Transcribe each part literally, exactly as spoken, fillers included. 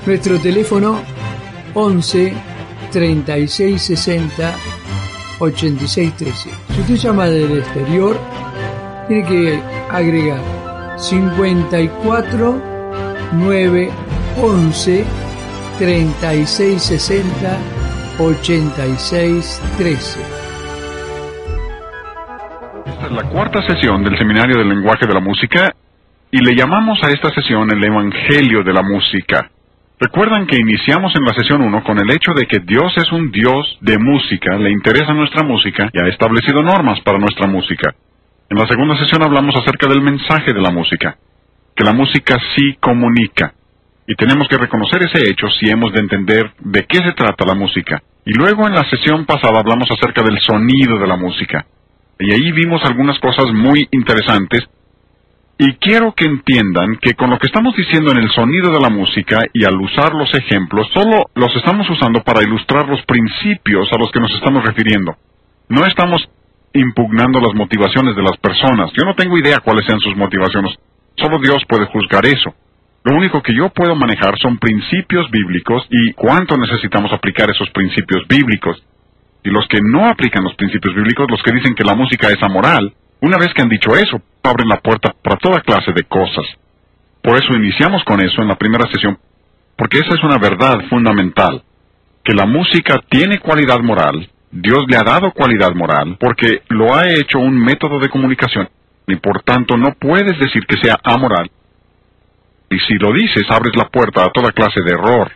Nuestro teléfono once treinta y seis sesenta ochenta y seis trece. Si usted llama del exterior, tiene que agregar cincuenta y cuatro nueve once treinta y seis sesenta ochenta y seis trece. Esta es la cuarta sesión del Seminario del Lenguaje de la Música y le llamamos a esta sesión el Evangelio de la Música. Recuerdan que iniciamos en la sesión uno con el hecho de que Dios es un Dios de música, le interesa nuestra música y ha establecido normas para nuestra música. En la segunda sesión hablamos acerca del mensaje de la música, que la música sí comunica, y tenemos que reconocer ese hecho si hemos de entender de qué se trata la música. Y luego en la sesión pasada hablamos acerca del sonido de la música, y ahí vimos algunas cosas muy interesantes. Y quiero que entiendan que con lo que estamos diciendo en el sonido de la música y al usar los ejemplos, solo los estamos usando para ilustrar los principios a los que nos estamos refiriendo. No estamos impugnando las motivaciones de las personas. Yo no tengo idea cuáles sean sus motivaciones. Solo Dios puede juzgar eso. Lo único que yo puedo manejar son principios bíblicos y cuánto necesitamos aplicar esos principios bíblicos. Y los que no aplican los principios bíblicos, los que dicen que la música es amoral, una vez que han dicho eso, abren la puerta para toda clase de cosas. Por eso iniciamos con eso en la primera sesión, porque esa es una verdad fundamental, que la música tiene cualidad moral, Dios le ha dado cualidad moral, porque lo ha hecho un método de comunicación, y por tanto no puedes decir que sea amoral, y si lo dices abres la puerta a toda clase de error.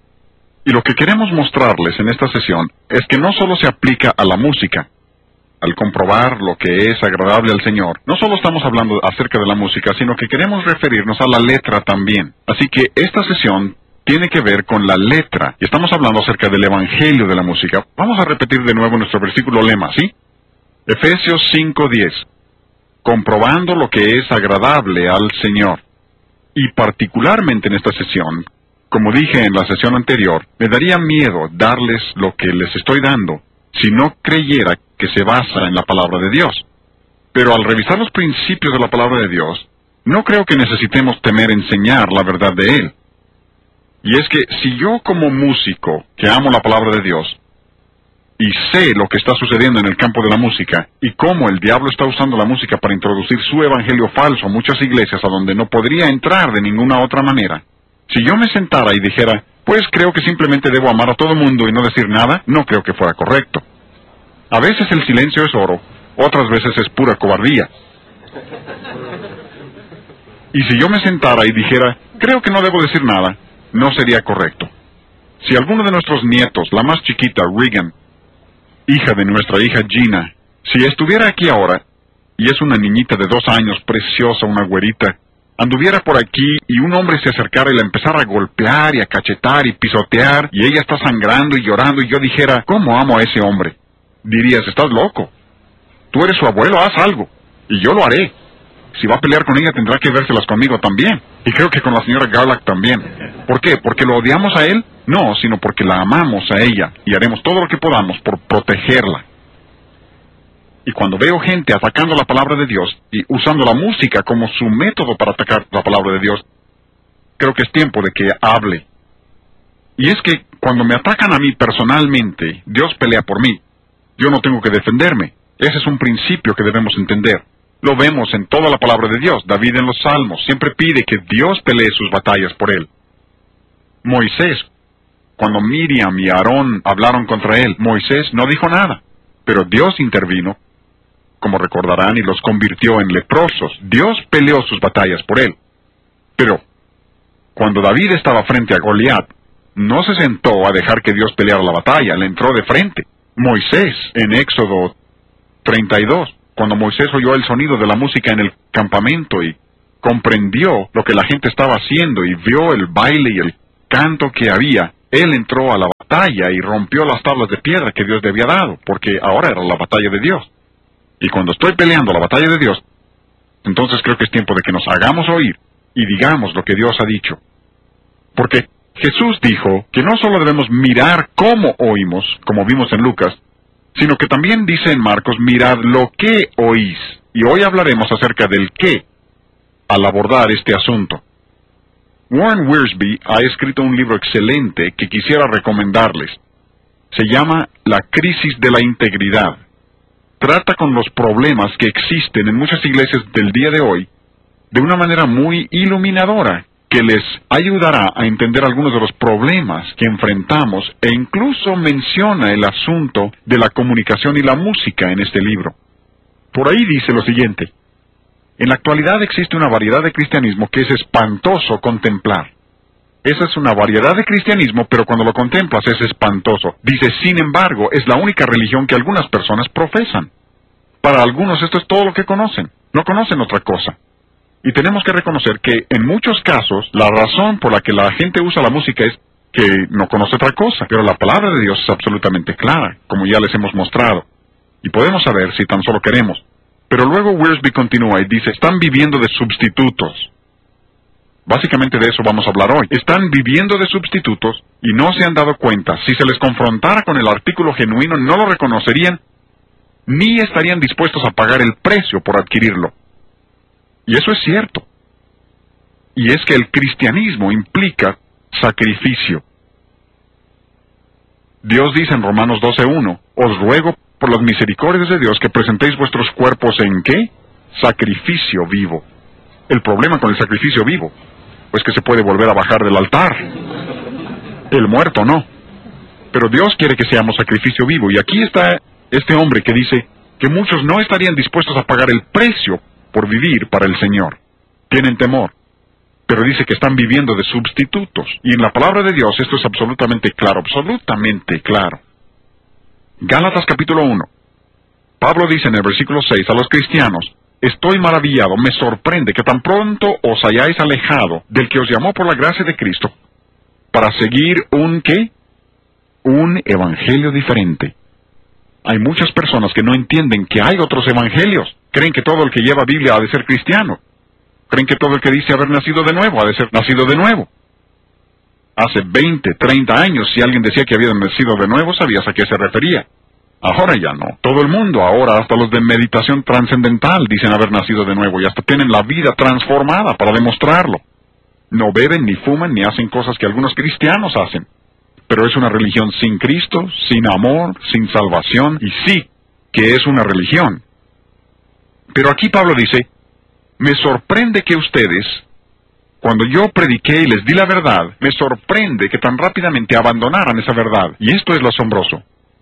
Y lo que queremos mostrarles en esta sesión es que no solo se aplica a la música. Al comprobar lo que es agradable al Señor, no solo estamos hablando acerca de la música, sino que queremos referirnos a la letra también. Así que esta sesión tiene que ver con la letra, y estamos hablando acerca del Evangelio de la música. Vamos a repetir de nuevo nuestro versículo lema, ¿sí? Efesios cinco diez. Comprobando lo que es agradable al Señor. Y particularmente en esta sesión, como dije en la sesión anterior, me daría miedo darles lo que les estoy dando si no creyera que se basa en la palabra de Dios. Pero al revisar los principios de la palabra de Dios, no creo que necesitemos temer enseñar la verdad de Él. Y es que si yo como músico, que amo la palabra de Dios, y sé lo que está sucediendo en el campo de la música, y cómo el diablo está usando la música para introducir su evangelio falso a muchas iglesias a donde no podría entrar de ninguna otra manera, si yo me sentara y dijera, pues creo que simplemente debo amar a todo mundo y no decir nada, no creo que fuera correcto. A veces el silencio es oro, otras veces es pura cobardía. Y si yo me sentara y dijera, creo que no debo decir nada, no sería correcto. Si alguno de nuestros nietos, la más chiquita, Regan, hija de nuestra hija Gina, si estuviera aquí ahora, y es una niñita de dos años, preciosa, una güerita, anduviera por aquí y un hombre se acercara y la empezara a golpear y a cachetar y pisotear, y ella está sangrando y llorando, y yo dijera, ¿cómo amo a ese hombre? Dirías, estás loco. Tú eres su abuelo, haz algo. Y yo lo haré. Si va a pelear con ella, tendrá que vérselas conmigo también. Y creo que con la señora Garlack también. ¿Por qué? ¿Porque lo odiamos a él? No, sino porque la amamos a ella. Y haremos todo lo que podamos por protegerla. Y cuando veo gente atacando la palabra de Dios y usando la música como su método para atacar la palabra de Dios, creo que es tiempo de que hable. Y es que cuando me atacan a mí personalmente, Dios pelea por mí. Yo no tengo que defenderme. Ese es un principio que debemos entender. Lo vemos en toda la palabra de Dios. David en los Salmos siempre pide que Dios pelee sus batallas por él. Moisés, cuando Miriam y Aarón hablaron contra él, Moisés no dijo nada, pero Dios intervino, como recordarán, y los convirtió en leprosos. Dios peleó sus batallas por él. Pero cuando David estaba frente a Goliat, no se sentó a dejar que Dios peleara la batalla, le entró de frente. Moisés, en Éxodo treinta y dos, cuando Moisés oyó el sonido de la música en el campamento y comprendió lo que la gente estaba haciendo y vio el baile y el canto que había, él entró a la batalla y rompió las tablas de piedra que Dios le había dado, porque ahora era la batalla de Dios. Y cuando estoy peleando la batalla de Dios, entonces creo que es tiempo de que nos hagamos oír y digamos lo que Dios ha dicho. Porque Jesús dijo que no solo debemos mirar cómo oímos, como vimos en Lucas, sino que también dice en Marcos, mirad lo que oís. Y hoy hablaremos acerca del qué al abordar este asunto. Warren Wiersbe ha escrito un libro excelente que quisiera recomendarles. Se llama La crisis de la integridad. Trata con los problemas que existen en muchas iglesias del día de hoy de una manera muy iluminadora, que les ayudará a entender algunos de los problemas que enfrentamos, e incluso menciona el asunto de la comunicación y la música en este libro. Por ahí dice lo siguiente: en la actualidad existe una variedad de cristianismo que es espantoso contemplar. Esa es una variedad de cristianismo, pero cuando lo contemplas es espantoso. Dice, sin embargo, es la única religión que algunas personas profesan. Para algunos esto es todo lo que conocen. No conocen otra cosa. Y tenemos que reconocer que en muchos casos la razón por la que la gente usa la música es que no conoce otra cosa. Pero la palabra de Dios es absolutamente clara, como ya les hemos mostrado. Y podemos saber si tan solo queremos. Pero luego Wiersbe continúa y dice, están viviendo de sustitutos. Básicamente de eso vamos a hablar hoy. Están viviendo de sustitutos y no se han dado cuenta. Si se les confrontara con el artículo genuino, no lo reconocerían, ni estarían dispuestos a pagar el precio por adquirirlo. Y eso es cierto. Y es que el cristianismo implica sacrificio. Dios dice en Romanos doce uno, os ruego por las misericordias de Dios que presentéis vuestros cuerpos en ¿qué? Sacrificio vivo. El problema con el sacrificio vivo, pues que se puede volver a bajar del altar. El muerto no. Pero Dios quiere que seamos sacrificio vivo. Y aquí está este hombre que dice que muchos no estarían dispuestos a pagar el precio por vivir para el Señor. Tienen temor. Pero dice que están viviendo de sustitutos. Y en la palabra de Dios esto es absolutamente claro, absolutamente claro. Gálatas capítulo uno. Pablo dice en el versículo seis a los cristianos, estoy maravillado, me sorprende que tan pronto os hayáis alejado del que os llamó por la gracia de Cristo para seguir un ¿qué? Un evangelio diferente. Hay muchas personas que no entienden que hay otros evangelios. Creen que todo el que lleva Biblia ha de ser cristiano. Creen que todo el que dice haber nacido de nuevo ha de ser nacido de nuevo. Hace veinte, treinta años, si alguien decía que había nacido de nuevo, sabías a qué se refería. Ahora ya no. Todo el mundo, ahora hasta los de meditación trascendental dicen haber nacido de nuevo y hasta tienen la vida transformada para demostrarlo. No beben, ni fuman, ni hacen cosas que algunos cristianos hacen. Pero es una religión sin Cristo, sin amor, sin salvación, y sí, que es una religión. Pero aquí Pablo dice, me sorprende que ustedes, cuando yo prediqué y les di la verdad, me sorprende que tan rápidamente abandonaran esa verdad. Y esto es lo asombroso.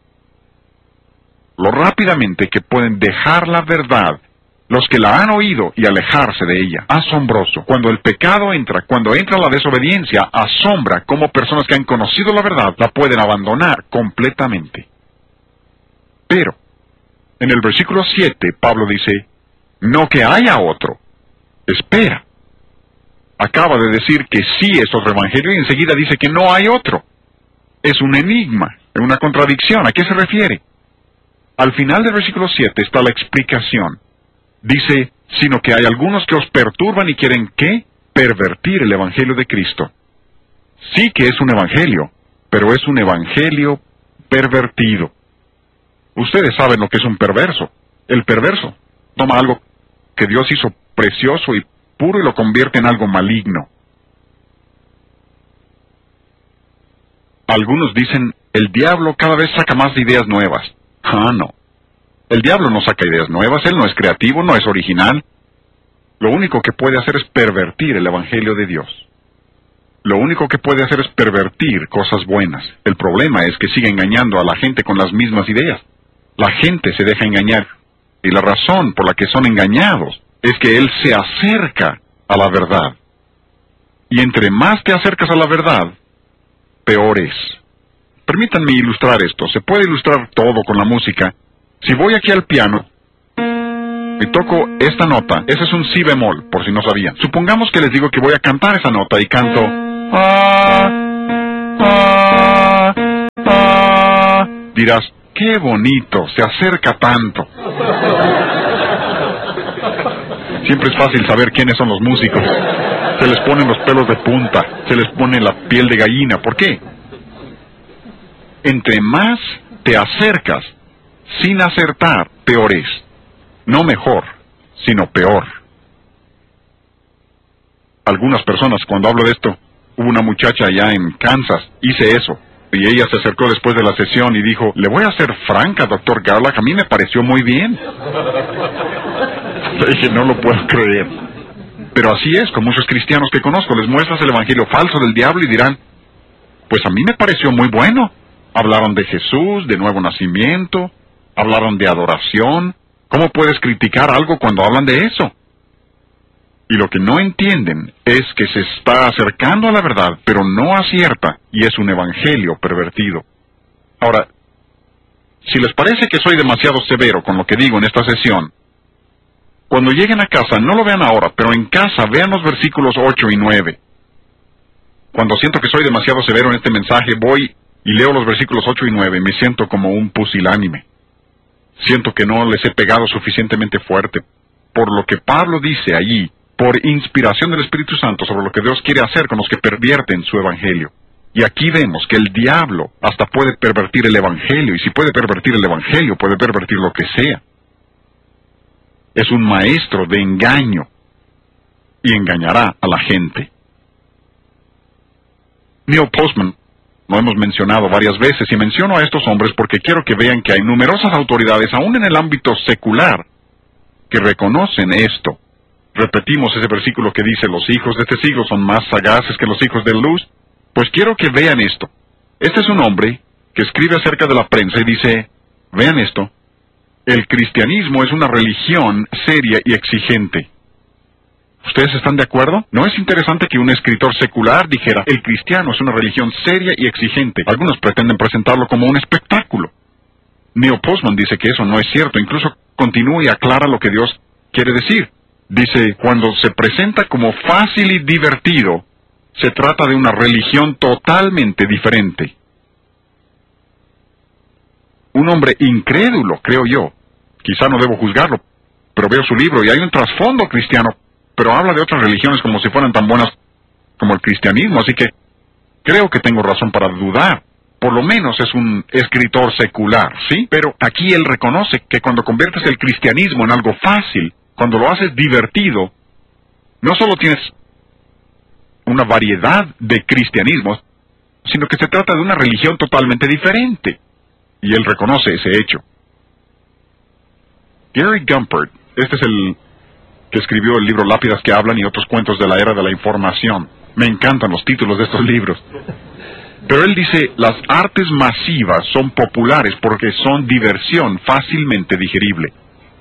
Lo rápidamente que pueden dejar la verdad los que la han oído y alejarse de ella. Asombroso. Cuando el pecado entra, cuando entra la desobediencia, asombra cómo personas que han conocido la verdad la pueden abandonar completamente. Pero, en el versículo siete, Pablo dice, no que haya otro. Espera. Acaba de decir que sí es otro evangelio y enseguida dice que no hay otro. Es un enigma, es una contradicción. ¿A qué se refiere? Al final del versículo siete está la explicación. Dice, sino que hay algunos que os perturban y quieren, ¿qué? Pervertir el evangelio de Cristo. Sí que es un evangelio, pero es un evangelio pervertido. Ustedes saben lo que es un perverso. El perverso toma algo que Dios hizo precioso y puro y lo convierte en algo maligno. Algunos dicen, el diablo cada vez saca más ideas nuevas. Ah, no. El diablo no saca ideas nuevas, él no es creativo, no es original. Lo único que puede hacer es pervertir el evangelio de Dios. Lo único que puede hacer es pervertir cosas buenas. El problema es que sigue engañando a la gente con las mismas ideas. La gente se deja engañar. Y la razón por la que son engañados es que él se acerca a la verdad. Y entre más te acercas a la verdad, peor es. Permítanme ilustrar esto. Se puede ilustrar todo con la música. Si voy aquí al piano y toco esta nota, ese es un si bemol, por si no sabían. Supongamos que les digo que voy a cantar esa nota y canto ah, ah, ah. Dirás, qué bonito, se acerca tanto. Siempre es fácil saber quiénes son los músicos. Se les ponen los pelos de punta, se les pone la piel de gallina. ¿Por qué? Entre más te acercas sin acertar, peor es. No mejor, sino peor. Algunas personas, cuando hablo de esto, Hubo una muchacha allá en Kansas, hice eso. Y ella se acercó después de la sesión y dijo, le voy a ser franca, doctor Garlock, a mí me pareció muy bien. Le dije, no lo puedo creer. Pero así es, con muchos cristianos que conozco, les muestras el evangelio falso del diablo y dirán, pues a mí me pareció muy bueno. Hablaron de Jesús, de nuevo nacimiento, hablaron de adoración. ¿Cómo puedes criticar algo cuando hablan de eso? Y lo que no entienden es que se está acercando a la verdad, pero no acierta, y es un evangelio pervertido. Ahora, si les parece que soy demasiado severo con lo que digo en esta sesión, cuando lleguen a casa, no lo vean ahora, pero en casa vean los versículos ocho y nueve. Cuando siento que soy demasiado severo en este mensaje, voy y leo los versículos ocho y nueve, me siento como un pusilánime. Siento que no les he pegado suficientemente fuerte, por lo que Pablo dice allí, por inspiración del Espíritu Santo, sobre lo que Dios quiere hacer con los que pervierten su evangelio. Y aquí vemos que el diablo hasta puede pervertir el evangelio, y si puede pervertir el evangelio, puede pervertir lo que sea. Es un maestro de engaño, y engañará a la gente. Neil Postman lo hemos mencionado varias veces, y menciono a estos hombres porque quiero que vean que hay numerosas autoridades, aún en el ámbito secular, que reconocen esto. Repetimos ese versículo que dice, los hijos de este siglo son más sagaces que los hijos de luz. Pues quiero que vean esto. Este es un hombre que escribe acerca de la prensa y dice, vean esto, el cristianismo es una religión seria y exigente. ¿Ustedes están de acuerdo? ¿No es interesante que un escritor secular dijera, el cristiano es una religión seria y exigente? Algunos pretenden presentarlo como un espectáculo. Neil Postman dice que eso no es cierto, incluso continúa y aclara lo que Dios quiere decir. Dice, cuando se presenta como fácil y divertido, se trata de una religión totalmente diferente. Un hombre incrédulo, creo yo. Quizá no debo juzgarlo, pero veo su libro y hay un trasfondo cristiano, pero habla de otras religiones como si fueran tan buenas como el cristianismo, así que creo que tengo razón para dudar. Por lo menos es un escritor secular, ¿sí? Pero aquí él reconoce que cuando conviertes el cristianismo en algo fácil, cuando lo haces divertido, no solo tienes una variedad de cristianismos, sino que se trata de una religión totalmente diferente. Y él reconoce ese hecho. Gary Gumpert, este es el que escribió el libro Lápidas que hablan y otros cuentos de la era de la información. Me encantan los títulos de estos libros. Pero él dice, las artes masivas son populares porque son diversión fácilmente digerible.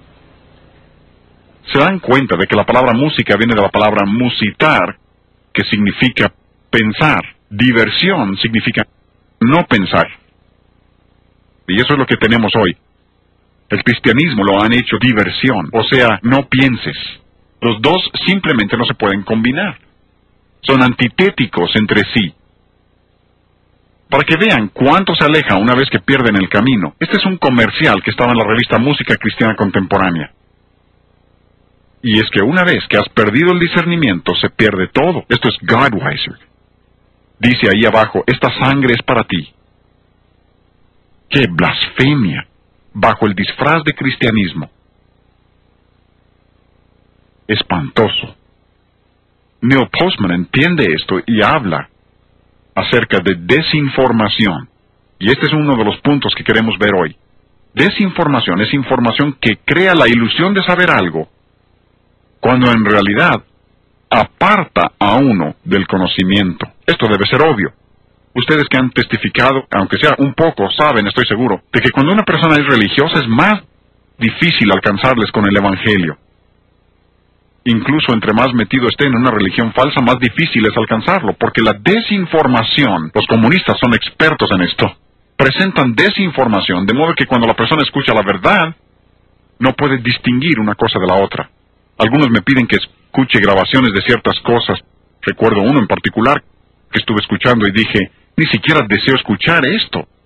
Se dan cuenta de que la palabra música viene de la palabra musitar, que significa pensar. Diversión significa no pensar. Y eso es lo que tenemos hoy. El cristianismo lo han hecho diversión, o sea, no pienses. Los dos simplemente no se pueden combinar. Son antitéticos entre sí. Para que vean cuánto se aleja una vez que pierden el camino, este es un comercial que estaba en la revista Música Cristiana Contemporánea. Y es que una vez que has perdido el discernimiento, se pierde todo. Esto es Godweiser. Dice ahí abajo, esta sangre es para ti. ¡Qué blasfemia! Bajo el disfraz de cristianismo. Espantoso. Neil Postman entiende esto y habla acerca de desinformación. Y este es uno de los puntos que queremos ver hoy. Desinformación es información que crea la ilusión de saber algo, cuando en realidad aparta a uno del conocimiento. Esto debe ser obvio. Ustedes que han testificado, aunque sea un poco, saben, estoy seguro, de que cuando una persona es religiosa es más difícil alcanzarles con el Evangelio. Incluso entre más metido estén en una religión falsa, más difícil es alcanzarlo, porque la desinformación, los comunistas son expertos en esto, presentan desinformación, de modo que cuando la persona escucha la verdad, no puede distinguir una cosa de la otra. Algunos me piden que escuche grabaciones de ciertas cosas. Recuerdo uno en particular que estuve escuchando y dije, ni siquiera deseo escuchar esto.